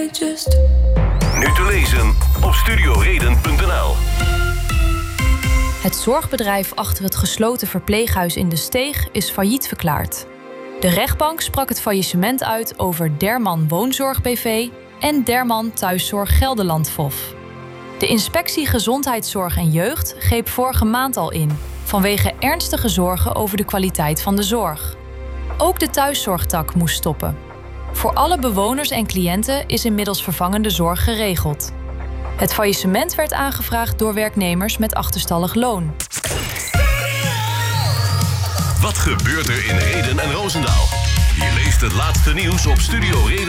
Nu te lezen op studioreden.nl. Het zorgbedrijf achter het gesloten verpleeghuis in De Steeg is failliet verklaard. De rechtbank sprak het faillissement uit over Derman Woonzorg BV en Derman Thuiszorg Gelderland FOF. De inspectie Gezondheidszorg en Jeugd greep vorige maand al in, vanwege ernstige zorgen over de kwaliteit van de zorg. Ook de thuiszorgtak moest stoppen. Voor alle bewoners en cliënten is inmiddels vervangende zorg geregeld. Het faillissement werd aangevraagd door werknemers met achterstallig loon. Wat gebeurt er in Rheden en Roosendaal? Je leest het laatste nieuws op Studio Reden.